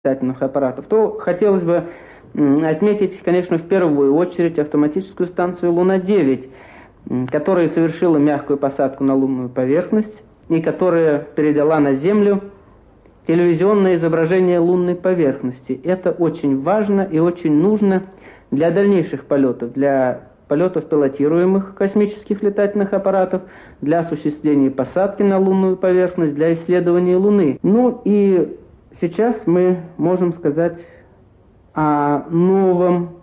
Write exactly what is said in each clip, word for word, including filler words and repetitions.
летательных аппаратов, то хотелось бы отметить, конечно, в первую очередь автоматическую станцию Луна-девять, которая совершила мягкую посадку на лунную поверхность и которая передала на Землю телевизионное изображение лунной поверхности. Это очень важно и очень нужно для дальнейших полетов, для полетов пилотируемых космических летательных аппаратов, для осуществления посадки на лунную поверхность, для исследования Луны. Ну и сейчас мы можем сказать о новом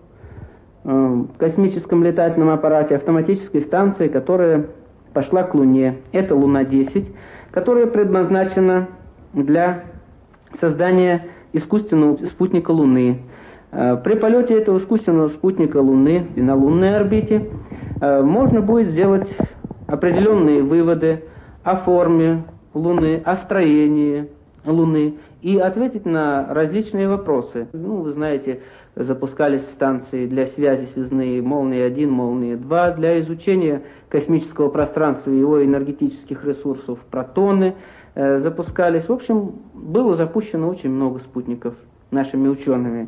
э, космическом летательном аппарате, автоматической станции, которая пошла к Луне. Это Луна-десять, которая предназначена для создания искусственного спутника Луны. При полете этого искусственного спутника Луны и на лунной орбите можно будет сделать определенные выводы о форме Луны, о строении Луны и ответить на различные вопросы. Ну, вы знаете, запускались станции для связи связные «Молния-один», «Молния-два», для изучения космического пространства и его энергетических ресурсов «Протоны» э, запускались. В общем, было запущено очень много спутников нашими учеными.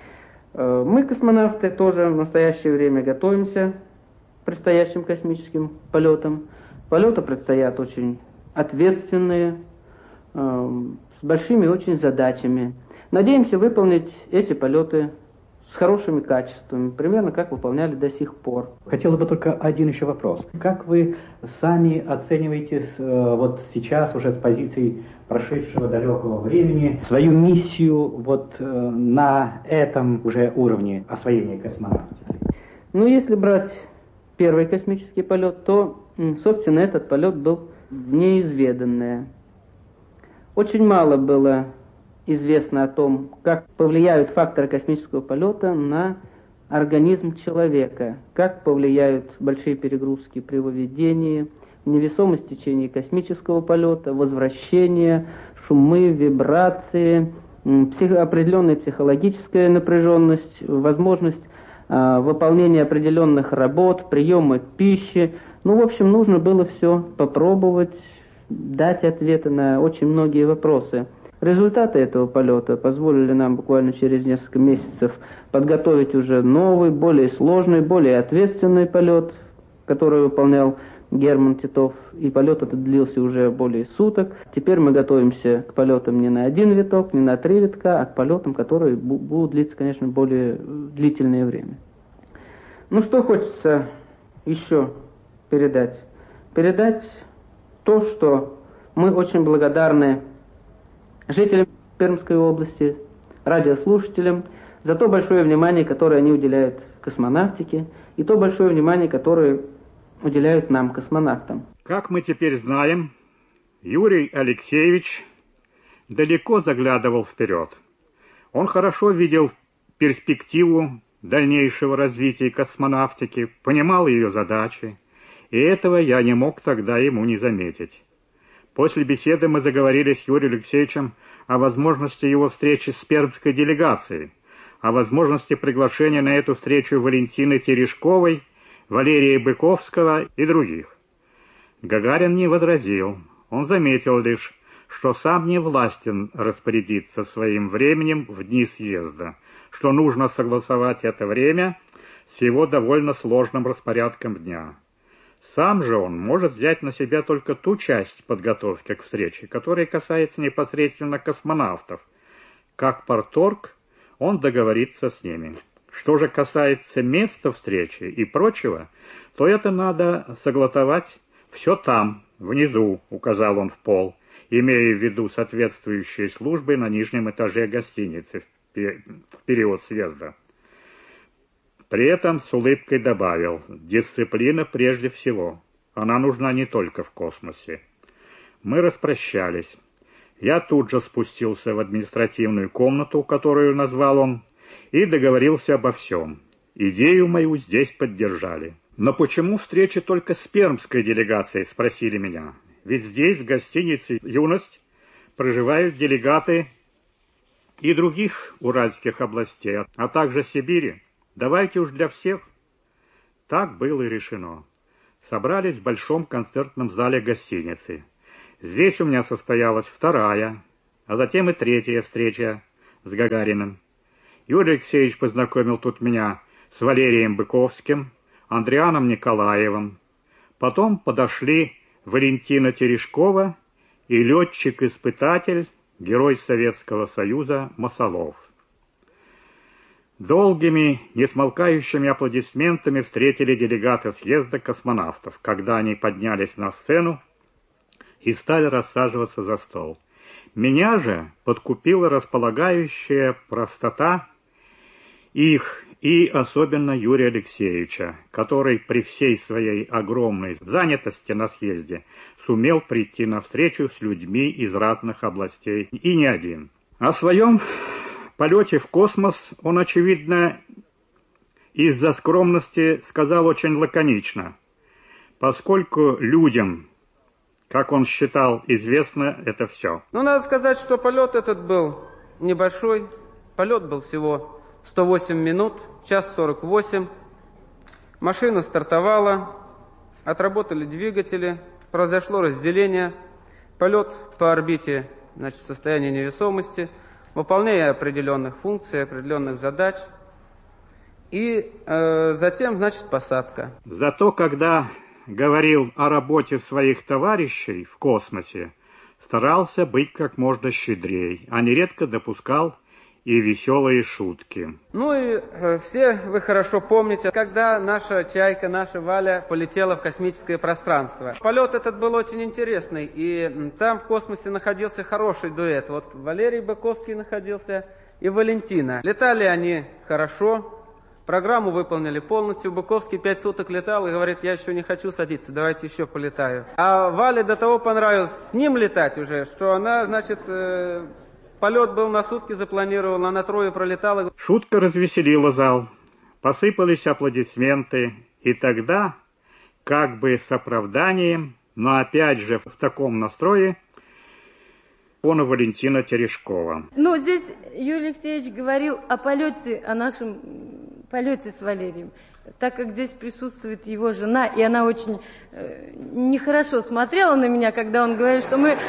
Э, мы, космонавты, тоже в настоящее время готовимся к предстоящим космическим полетам. Полеты предстоят очень ответственные, э, с большими очень задачами. Надеемся выполнить эти полеты с хорошими качествами, примерно как выполняли до сих пор. Хотел бы только один еще вопрос. Как вы сами оцениваете э, вот сейчас уже с позиции прошедшего далекого времени свою миссию вот э, на этом уже уровне освоения космонавтики? Ну, если брать первый космический полет, то, собственно, этот полет был в неизведанное. Очень мало было известно о том, как повлияют факторы космического полета на организм человека, как повлияют большие перегрузки при выведении, невесомость в течение космического полета, возвращение, шумы, вибрации, псих... определенная психологическая напряженность, возможность э, выполнения определенных работ, приема пищи. Ну, в общем, нужно было все попробовать, дать ответы на очень многие вопросы. Результаты этого полета позволили нам буквально через несколько месяцев подготовить уже новый, более сложный, более ответственный полет, который выполнял Герман Титов. И полет этот длился уже более суток. Теперь мы готовимся к полетам не на один виток, не на три витка, а к полетам, которые будут длиться, конечно, более длительное время. Ну, что хочется еще передать? Передать то, что мы очень благодарны жителям Пермской области, радиослушателям, за то большое внимание, которое они уделяют космонавтике, и то большое внимание, которое уделяют нам, космонавтам. Как мы теперь знаем, Юрий Алексеевич далеко заглядывал вперед. Он хорошо видел перспективу дальнейшего развития космонавтики, понимал ее задачи, и этого я не мог тогда ему не заметить. После беседы мы заговорили с Юрием Алексеевичем о возможности его встречи с пермской делегацией, о возможности приглашения на эту встречу Валентины Терешковой, Валерия Быковского и других. Гагарин не возразил. Он заметил лишь, что сам не властен распорядиться своим временем в дни съезда, что нужно согласовать это время с его довольно сложным распорядком дня. Сам же он может взять на себя только ту часть подготовки к встрече, которая касается непосредственно космонавтов. Как парторг он договорится с ними. Что же касается места встречи и прочего, то это надо согласовать все там, внизу, указал он в пол, имея в виду соответствующие службы на нижнем этаже гостиницы в период съезда. При этом с улыбкой добавил: дисциплина прежде всего. Она нужна не только в космосе. Мы распрощались. Я тут же спустился в административную комнату, которую назвал он, и договорился обо всем. Идею мою здесь поддержали. Но почему встреча только с пермской делегацией, спросили меня. Ведь здесь, в гостинице «Юность», проживают делегаты и других уральских областей, а также Сибири. Давайте уж для всех. Так было и решено. Собрались в большом концертном зале гостиницы. Здесь у меня состоялась вторая, а затем и третья встреча с Гагариным. Юрий Алексеевич познакомил тут меня с Валерием Быковским, Андрианом Николаевым. Потом подошли Валентина Терешкова и летчик-испытатель, герой Советского Союза Масолов. Долгими, несмолкающими аплодисментами встретили делегаты съезда космонавтов, когда они поднялись на сцену и стали рассаживаться за стол. Меня же подкупила располагающая простота их и особенно Юрия Алексеевича, который при всей своей огромной занятости на съезде сумел прийти на встречу с людьми из разных областей, и не один. О своем полете в космос он, очевидно, из-за скромности сказал очень лаконично, поскольку людям, как он считал, известно это все. Ну, надо сказать, что полет этот был небольшой. Полет был всего сто восемь минут, час сорок восемь. Машина стартовала, отработали двигатели, произошло разделение. Полет по орбите, значит, в состоянии невесомости, выполнение определенных функций, определенных задач. И э, затем, значит, посадка. Зато когда говорил о работе своих товарищей в космосе, старался быть как можно щедрей, а нередко допускал и веселые шутки. Ну и э, все вы хорошо помните, когда наша «Чайка», наша Валя полетела в космическое пространство. Полет этот был очень интересный, и там в космосе находился хороший дуэт. Вот Валерий Быковский находился и Валентина. Летали они хорошо, программу выполнили полностью. Быковский пять суток летал и говорит: я еще не хочу садиться, давайте еще полетаю. А Вале до того понравилось с ним летать уже, что она, значит, э, полет был на сутки запланирован, она трое пролетала. Шутка развеселила зал, посыпались аплодисменты, и тогда, как бы с оправданием, но опять же в таком настрое, он и Валентина Терешкова. Ну, здесь Юрий Алексеевич говорил о полете, о нашем полете с Валерием, так как здесь присутствует его жена, и она очень э, нехорошо смотрела на меня, когда он говорил, что мы...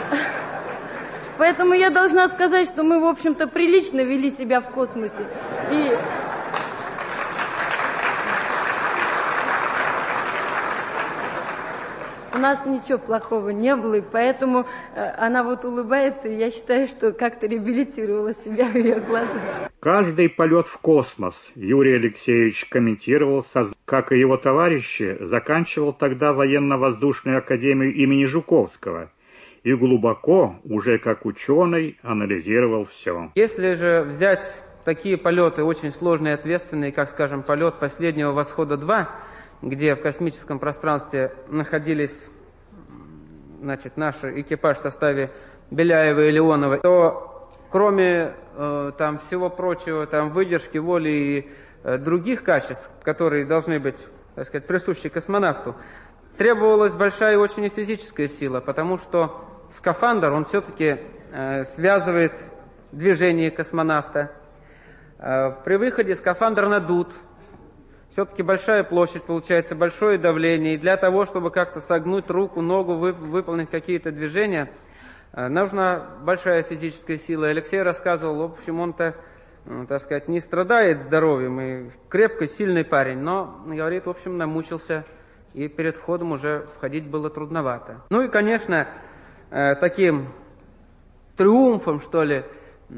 Поэтому я должна сказать, что мы, в общем-то, прилично вели себя в космосе. И... У нас ничего плохого не было, и поэтому э, она вот улыбается, и я считаю, что как-то реабилитировала себя в ее глазах. Каждый полет в космос Юрий Алексеевич комментировал, как и его товарищи, заканчивал тогда военно-воздушную академию имени Жуковского и глубоко, уже как ученый, анализировал все. Если же взять такие полеты очень сложные и ответственные, как, скажем, полет последнего «Восхода-два», где в космическом пространстве находились, значит, наш экипаж в составе Беляева и Леонова, то кроме э, там всего прочего, там выдержки, воли и э, других качеств, которые должны быть, так сказать, присущи космонавту, требовалась большая очень и физическая сила, потому что скафандр, он все-таки э, связывает движение космонавта. Э, при выходе скафандр надут. Все-таки большая площадь, получается, большое давление. И для того, чтобы как-то согнуть руку, ногу, вы, выполнить какие-то движения, э, нужна большая физическая сила. Алексей рассказывал, в общем, он-то, э, так сказать, не страдает здоровьем, и крепкий, сильный парень, но, говорит, в общем, намучился, и перед входом уже входить было трудновато. Ну и, конечно, э, таким триумфом, что ли, э,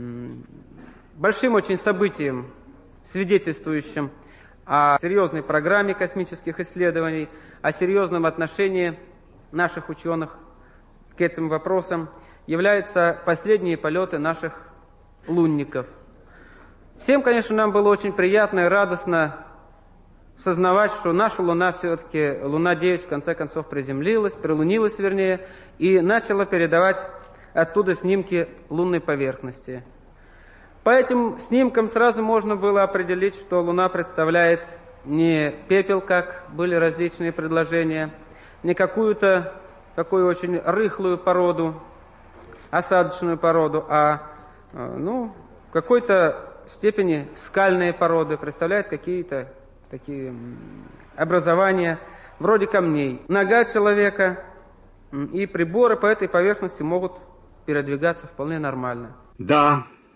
большим очень событием, свидетельствующим о серьезной программе космических исследований, о серьезном отношении наших ученых к этим вопросам, являются последние полеты наших лунников. Всем, конечно, нам было очень приятно и радостно сознавать, что наша Луна все-таки, Луна-девять, в конце концов приземлилась, прилунилась, вернее, и начала передавать оттуда снимки лунной поверхности. По этим снимкам сразу можно было определить, что Луна представляет не пепел, как были различные предложения, не какую-то такую очень рыхлую породу, осадочную породу, а ну, в какой-то степени скальные породы, представляет какие-то такие образования вроде камней. Нога человека и приборы по этой поверхности могут передвигаться вполне нормально. Да,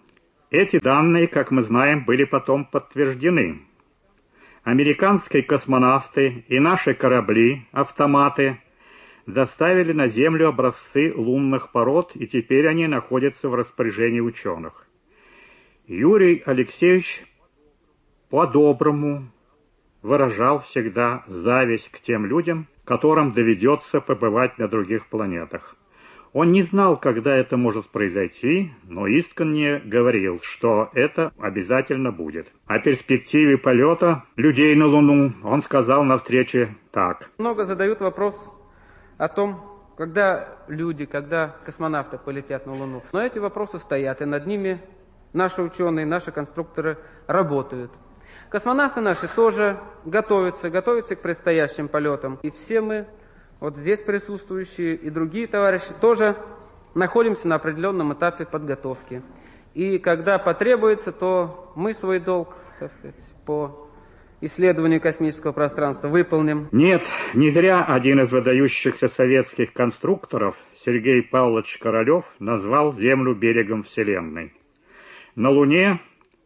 Эти данные, как мы знаем, были потом подтверждены. Американские космонавты и наши корабли, автоматы, доставили на Землю образцы лунных пород, и теперь они находятся в распоряжении ученых. Юрий Алексеевич по-доброму выражал всегда зависть к тем людям, которым доведется побывать на других планетах. Он не знал, когда это может произойти, но искренне говорил, что это обязательно будет. О перспективе полета людей на Луну он сказал на встрече так. Много задают вопрос о том, когда люди, когда космонавты полетят на Луну. Но эти вопросы стоят, и над ними наши ученые, наши конструкторы работают. Космонавты наши тоже готовятся, готовятся к предстоящим полетам. И все мы, вот здесь присутствующие и другие товарищи, тоже находимся на определенном этапе подготовки. И когда потребуется, то мы свой долг, так сказать, по исследованию космического пространства выполним. Нет, не зря один из выдающихся советских конструкторов, Сергей Павлович Королев, назвал Землю берегом Вселенной. На Луне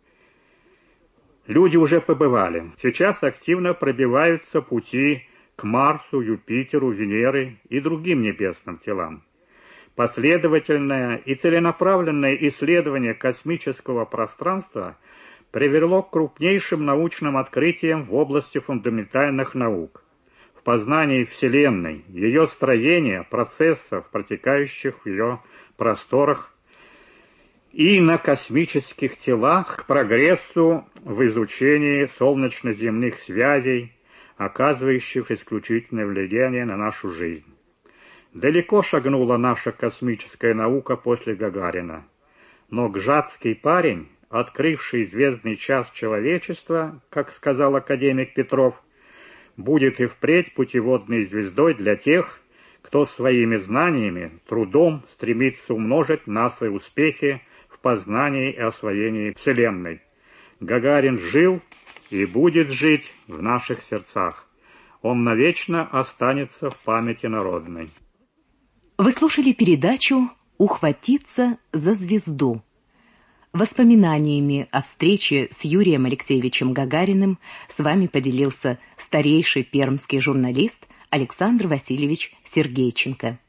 люди уже побывали. Сейчас активно пробиваются пути к Марсу, Юпитеру, Венере и другим небесным телам. Последовательное и целенаправленное исследование космического пространства привело к крупнейшим научным открытиям в области фундаментальных наук, в познании Вселенной, ее строения, процессов, протекающих в ее просторах, и на космических телах, к прогрессу в изучении солнечно-земных связей, оказывающих исключительное влияние на нашу жизнь. Далеко шагнула наша космическая наука после Гагарина, но гжатский парень, открывший звездный час человечества, как сказал академик Петров, будет и впредь путеводной звездой для тех, кто своими знаниями, трудом стремится умножить наши успехи в познании и освоении Вселенной. Гагарин жил и будет жить в наших сердцах. Он навечно останется в памяти народной. Вы слушали передачу «Ухватиться за звезду». Воспоминаниями о встрече с Юрием Алексеевичем Гагариным с вами поделился старейший пермский журналист Александр Васильевич Сергейченко.